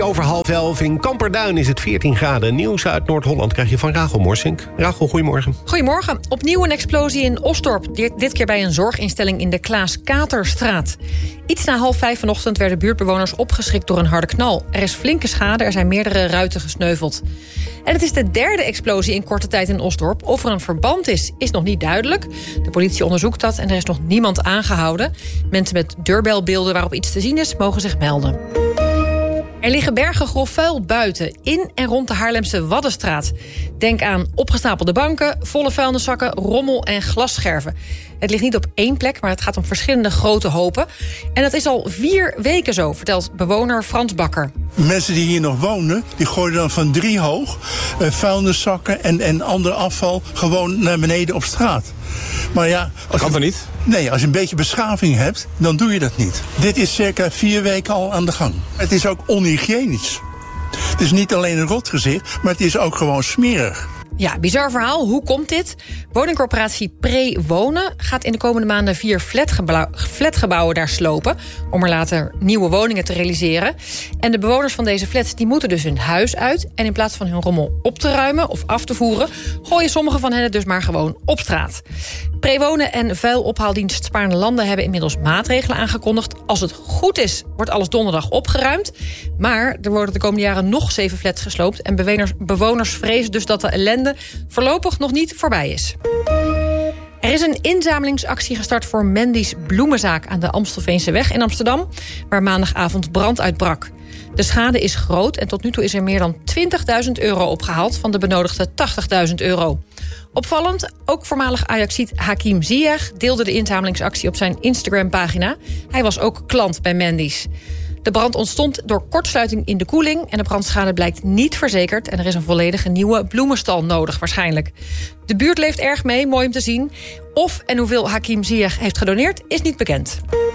Over 10:30 in Kamperduin is het 14 graden. Nieuws uit Noord-Holland krijg je van Rachel Morsink. Rachel, goedemorgen. Goedemorgen. Opnieuw een explosie in Osdorp. Dit keer bij een zorginstelling in de Klaas-Katerstraat. Iets na 4:30 vanochtend werden buurtbewoners opgeschrikt door een harde knal. Er is flinke schade, er zijn meerdere ruiten gesneuveld. En het is de derde explosie in korte tijd in Osdorp. Of er een verband is nog niet duidelijk. De politie onderzoekt dat en er is nog niemand aangehouden. Mensen met deurbelbeelden waarop iets te zien is, mogen zich melden. Er liggen bergen grof vuil buiten, in en rond de Haarlemse Waddenstraat. Denk aan opgestapelde banken, volle vuilniszakken, rommel en glasscherven. Het ligt niet op één plek, maar het gaat om verschillende grote hopen. En dat is al 4 weken zo, vertelt bewoner Frans Bakker. Mensen die hier nog wonen, die gooien dan van 3 hoog vuilniszakken en ander afval gewoon naar beneden op straat. Maar ja, Kan dat niet? Nee, als je een beetje beschaving hebt, dan doe je dat niet. Dit is circa 4 weken al aan de gang. Het is ook onhygiënisch. Het is niet alleen een rotgezicht, maar het is ook gewoon smerig. Ja, bizar verhaal. Hoe komt dit? Woningcorporatie Pre-Wonen gaat in de komende maanden 4 flatgebouwen daar slopen, om er later nieuwe woningen te realiseren. En de bewoners van deze flats die moeten dus hun huis uit. En in plaats van hun rommel op te ruimen of af te voeren, gooien sommige van hen het dus maar gewoon op straat. Pre-Wonen en vuilophaaldienst Spaarne Landen hebben inmiddels maatregelen aangekondigd. Als het goed is, wordt alles donderdag opgeruimd. Maar er worden de komende jaren nog 7 flats gesloopt. En bewoners vrezen dus dat de ellende voorlopig nog niet voorbij is. Er is een inzamelingsactie gestart voor Mandy's bloemenzaak aan de Amstelveenseweg in Amsterdam, waar maandagavond brand uitbrak. De schade is groot en tot nu toe is er meer dan €20.000 opgehaald van de benodigde €80.000. Opvallend, ook voormalig Ajaxiet Hakim Ziyech deelde de inzamelingsactie op zijn Instagram-pagina. Hij was ook klant bij Mandy's. De brand ontstond door kortsluiting in de koeling en de brandschade blijkt niet verzekerd en er is een volledige nieuwe bloemenstal nodig waarschijnlijk. De buurt leeft erg mee, mooi om te zien. Of en hoeveel Hakim Ziyech heeft gedoneerd is niet bekend.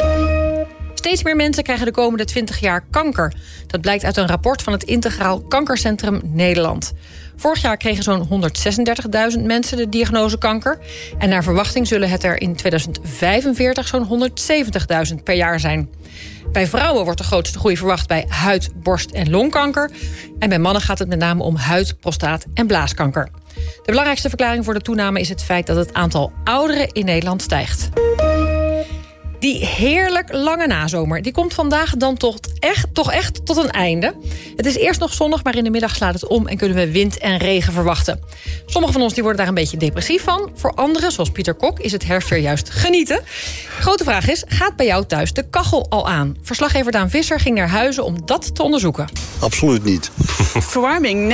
Steeds meer mensen krijgen de komende 20 jaar kanker. Dat blijkt uit een rapport van het Integraal Kankercentrum Nederland. Vorig jaar kregen zo'n 136.000 mensen de diagnose kanker. En naar verwachting zullen het er in 2045 zo'n 170.000 per jaar zijn. Bij vrouwen wordt de grootste groei verwacht bij huid-, borst- en longkanker. En bij mannen gaat het met name om huid-, prostaat- en blaaskanker. De belangrijkste verklaring voor de toename is het feit dat het aantal ouderen in Nederland stijgt. Die heerlijk lange nazomer, die komt vandaag dan toch echt tot een einde. Het is eerst nog zonnig, maar in de middag slaat het om en kunnen we wind en regen verwachten. Sommigen van ons die worden daar een beetje depressief van. Voor anderen, zoals Pieter Kok, is het herfstweer juist genieten. Grote vraag is, gaat bij jou thuis de kachel al aan? Verslaggever Daan Visser ging naar Huizen om dat te onderzoeken. Absoluut niet. Verwarming?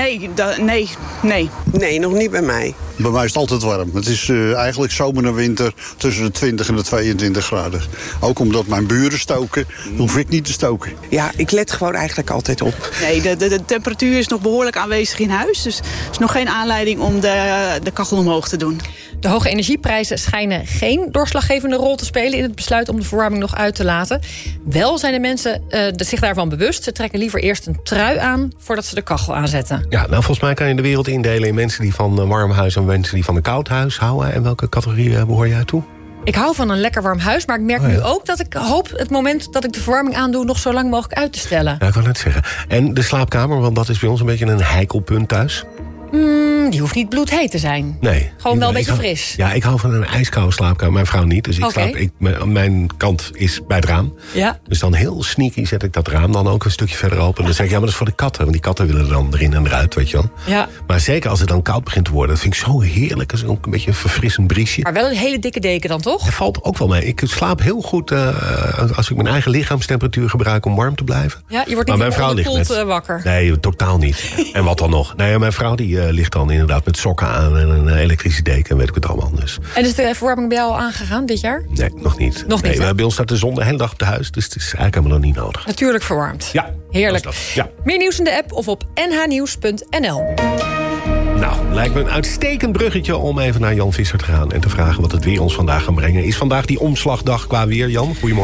Nee. Nee, nog niet bij mij. Bij mij is het altijd warm. Het is eigenlijk zomer en winter tussen de 20 en de 22 graden. Ook omdat mijn buren stoken, hoef ik niet te stoken. Ja, ik let gewoon eigenlijk altijd op. Nee, de temperatuur is nog behoorlijk aanwezig in huis. Dus er is nog geen aanleiding om de kachel omhoog te doen. De hoge energieprijzen schijnen geen doorslaggevende rol te spelen in het besluit om de verwarming nog uit te laten. Wel zijn de mensen zich daarvan bewust. Ze trekken liever eerst een trui aan voordat ze de kachel aanzetten. Ja, nou volgens mij kan je de wereld indelen in mensen die van een warm huis en mensen die van een koud huis houden. En welke categorie behoor jij toe? Ik hou van een lekker warm huis, maar ik merk nu ook dat ik hoop het moment dat ik de verwarming aandoe nog zo lang mogelijk uit te stellen. Ja, ik kan het zeggen. En de slaapkamer, want dat is bij ons een beetje een heikelpunt thuis. Die hoeft niet bloedheet te zijn. Nee. Gewoon wel een beetje fris. Ja, ik hou van een ijskoude slaapkamer. Mijn vrouw niet. Dus mijn kant is bij het raam. Ja. Dus dan heel sneaky zet ik dat raam dan ook een stukje verder open. En dan zeg ik, ja, maar dat is voor de katten. Want die katten willen er dan erin en eruit, weet je wel. Ja. Maar zeker als het dan koud begint te worden. Dat vind ik zo heerlijk. Dat is ook een beetje een verfrissend briesje. Maar wel een hele dikke deken dan, toch? Dat valt ook wel mee. Ik slaap heel goed als ik mijn eigen lichaamstemperatuur gebruik om warm te blijven. Ja, je wordt niet onderkoeld wakker. Nee, totaal niet. En wat dan nog? Nee, mijn vrouw die ligt dan inderdaad met sokken aan en een elektrische deken en weet ik het allemaal. Dus. En is de verwarming bij jou al aangegaan dit jaar? Nee, nog niet. Nog niet, bij ons staat de zon de hele dag op het huis, dus het is eigenlijk helemaal nog niet nodig. Natuurlijk verwarmd. Ja. Heerlijk. Ja. Meer nieuws in de app of op nhnieuws.nl. Nou, lijkt me een uitstekend bruggetje om even naar Jan Visser te gaan en te vragen wat het weer ons vandaag gaat brengen. Is vandaag die omslagdag qua weer, Jan? Goedemorgen.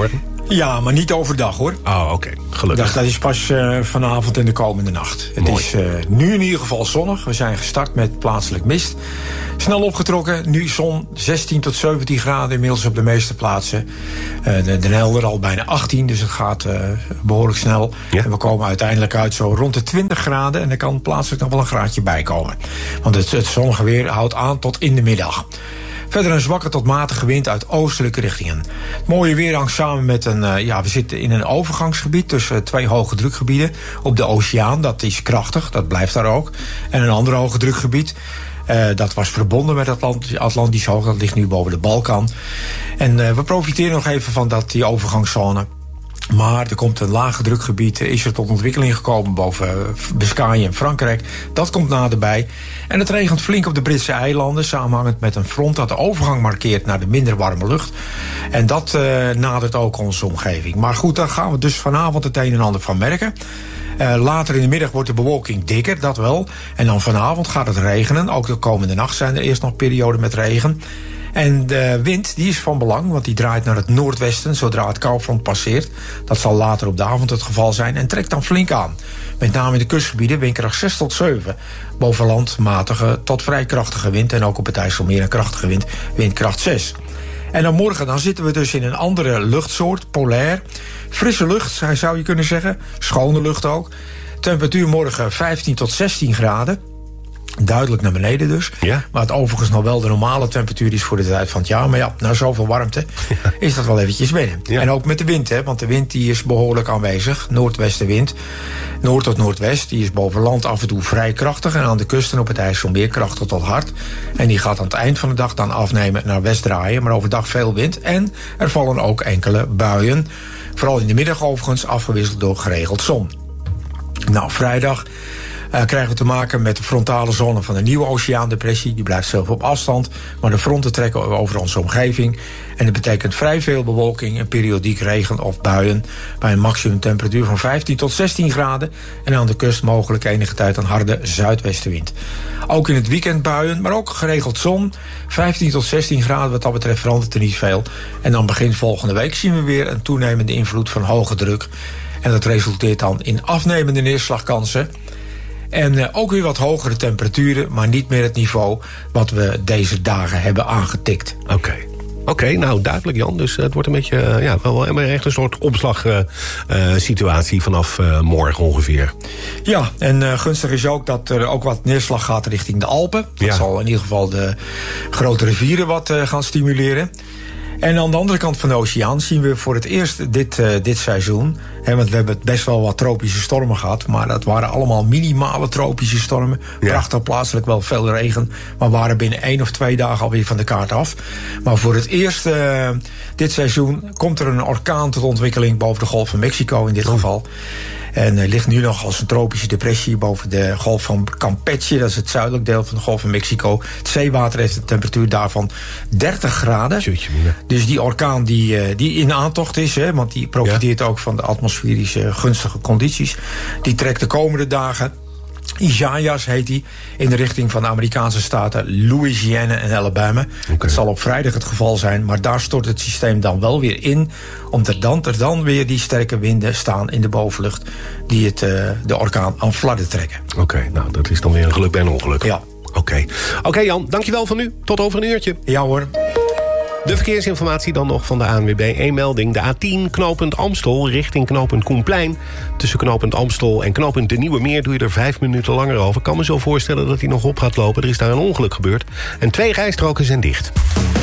Ja, maar niet overdag, hoor. Oh, oké. Gelukkig. Dat is pas vanavond en de komende nacht. Het is nu in ieder geval zonnig. We zijn gestart met plaatselijk mist. Snel opgetrokken. Nu zon 16 tot 17 graden inmiddels op de meeste plaatsen. Den Helder al bijna 18, dus het gaat behoorlijk snel. Ja. En we komen uiteindelijk uit zo rond de 20 graden. En er kan plaatselijk nog wel een graadje bij komen. Want het zonnige weer houdt aan tot in de middag. Verder een zwakke tot matige wind uit oostelijke richtingen. Het mooie weer hangt samen met we zitten in een overgangsgebied tussen 2 hoge drukgebieden op de oceaan. Dat is krachtig, dat blijft daar ook. En een ander hoge drukgebied. Dat was verbonden met Atlantisch Hoog. Dat ligt nu boven de Balkan. En we profiteren nog even van die overgangszone. Maar er komt een lage drukgebied, is er tot ontwikkeling gekomen boven Biscayen en Frankrijk. Dat komt naderbij. En het regent flink op de Britse eilanden, samenhangend met een front dat de overgang markeert naar de minder warme lucht. En dat nadert ook onze omgeving. Maar goed, daar gaan we dus vanavond het een en ander van merken. Later in de middag wordt de bewolking dikker, dat wel. En dan vanavond gaat het regenen. Ook de komende nacht zijn er eerst nog perioden met regen. En de wind die is van belang, want die draait naar het noordwesten zodra het koufront passeert. Dat zal later op de avond het geval zijn en trekt dan flink aan. Met name in de kustgebieden windkracht 6 tot 7. Boven land matige tot vrij krachtige wind en ook op het IJsselmeer een krachtige wind, windkracht 6. En dan morgen dan zitten we dus in een andere luchtsoort, polair. Frisse lucht, zou je kunnen zeggen. Schone lucht ook. Temperatuur morgen 15 tot 16 graden. Duidelijk naar beneden dus. Ja. Maar het overigens nog wel de normale temperatuur is voor de tijd van het jaar. Maar ja, na zoveel warmte is dat wel eventjes wennen. Ja. En ook met de wind, hè, want de wind die is behoorlijk aanwezig. Noordwestenwind, noord tot noordwest. Die is boven land af en toe vrij krachtig. En aan de kusten op het IJsselmeer krachtig tot hard. En die gaat aan het eind van de dag dan afnemen naar west draaien. Maar overdag veel wind. En er vallen ook enkele buien. Vooral in de middag overigens afgewisseld door geregeld zon. Nou, vrijdag krijgen we te maken met de frontale zone van de nieuwe oceaandepressie. Die blijft zelf op afstand, maar de fronten trekken over onze omgeving. En dat betekent vrij veel bewolking en periodiek regen of buien bij een maximumtemperatuur van 15 tot 16 graden. En aan de kust mogelijk enige tijd een harde zuidwestenwind. Ook in het weekend buien, maar ook geregeld zon. 15 tot 16 graden, wat dat betreft verandert er niet veel. En dan begin volgende week zien we weer een toenemende invloed van hoge druk. En dat resulteert dan in afnemende neerslagkansen. En ook weer wat hogere temperaturen, maar niet meer het niveau wat we deze dagen hebben aangetikt. Oké, nou duidelijk Jan. Dus het wordt een beetje, wel echt een soort opslagsituatie vanaf morgen ongeveer. Ja, en gunstig is ook dat er ook wat neerslag gaat richting de Alpen. Dat zal in ieder geval de grote rivieren wat gaan stimuleren. En aan de andere kant van de oceaan zien we voor het eerst dit seizoen. Want we hebben best wel wat tropische stormen gehad. Maar dat waren allemaal minimale tropische stormen. Prachtig plaatselijk wel veel regen. Maar waren binnen 1 of 2 dagen alweer van de kaart af. Maar voor het eerst dit seizoen komt er een orkaan tot ontwikkeling boven de Golf van Mexico in dit geval. En ligt nu nog als een tropische depressie boven de Golf van Campeche. Dat is het zuidelijk deel van de Golf van Mexico. Het zeewater heeft een temperatuur daarvan 30 graden. Dus die orkaan die in aantocht is, want die profiteert ook van de atmosferische gunstige condities. Die trekt de komende dagen, Isaias heet die, in de richting van de Amerikaanse staten Louisiana en Alabama. Dat zal op vrijdag het geval zijn, maar daar stort het systeem dan wel weer in, omdat er dan weer die sterke winden staan in de bovenlucht die de orkaan aan flarden trekken. Oké, nou dat is dan weer een geluk bij een ongeluk. Ja. Oké Jan, dankjewel van nu. Tot over een uurtje. Ja hoor. De verkeersinformatie dan nog van de ANWB. 1 melding, de A10 knooppunt Amstel richting knooppunt Koenplein. Tussen knooppunt Amstel en knooppunt De Nieuwe Meer doe je er 5 minuten langer over. Ik kan me zo voorstellen dat hij nog op gaat lopen. Er is daar een ongeluk gebeurd. En 2 rijstroken zijn dicht.